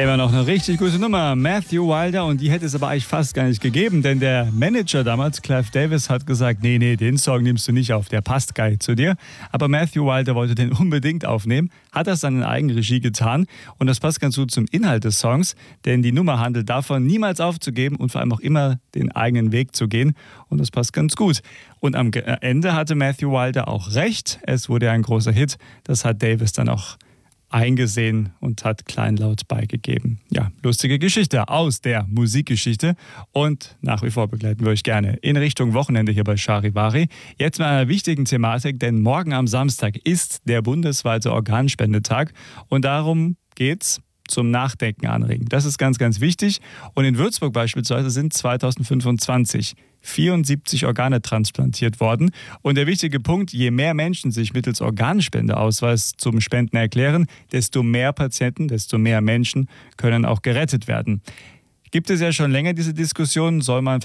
Immer noch eine richtig gute Nummer. Matthew Wilder, und die hätte es aber eigentlich fast gar nicht gegeben, denn der Manager damals, Clive Davis, hat gesagt, nee, den Song nimmst du nicht auf, der passt gar nicht zu dir. Aber Matthew Wilder wollte den unbedingt aufnehmen, hat das dann in Eigenregie getan und das passt ganz gut zum Inhalt des Songs, denn die Nummer handelt davon, niemals aufzugeben und vor allem auch immer den eigenen Weg zu gehen und das passt ganz gut. Und am Ende hatte Matthew Wilder auch recht, es wurde ein großer Hit, das hat Davis dann auch eingesehen und hat kleinlaut beigegeben. Ja, lustige Geschichte aus der Musikgeschichte und nach wie vor begleiten wir euch gerne in Richtung Wochenende hier bei Charivari. Jetzt mal einer wichtigen Thematik, denn morgen am Samstag ist der bundesweite Organspendetag und darum geht's zum Nachdenken anregen. Das ist ganz, ganz wichtig und in Würzburg beispielsweise sind 2025 74 Organe transplantiert worden. Und der wichtige Punkt, je mehr Menschen sich mittels Organspendeausweis zum Spenden erklären, desto mehr Patienten, desto mehr Menschen können auch gerettet werden. Gibt es ja schon länger diese Diskussion, soll man